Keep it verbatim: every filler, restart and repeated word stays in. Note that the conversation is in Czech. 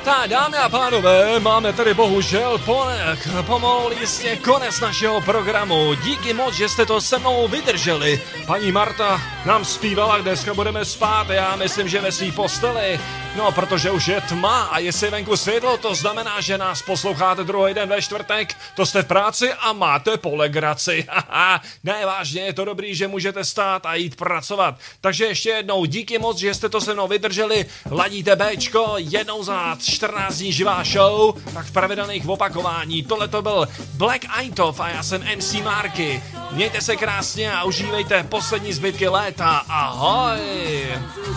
Tak, dámy a pánové, máme tady bohužel pomalu jistě konec našeho programu. Díky moc, že jste to se mnou vydrželi. Paní Marta nám zpívala, dneska budeme spát, já myslím, že ve svý posteli. No, protože už je tma a jestli je venku světlo, to znamená, že nás posloucháte druhý den ve čtvrtek, to jste v práci a máte po legraci. Haha, ne, vážně, je to dobrý, že můžete stát a jít pracovat. Takže ještě jednou díky moc, že jste to se mnou vydrželi. Ladíte Bčko, jednou za čtrnáct dní živá show, tak v pravidelných opakování. Tohle to byl Black Eintov a já jsem em cé Marky. Mějte se krásně a užívejte poslední zbytky léta. Ahoj!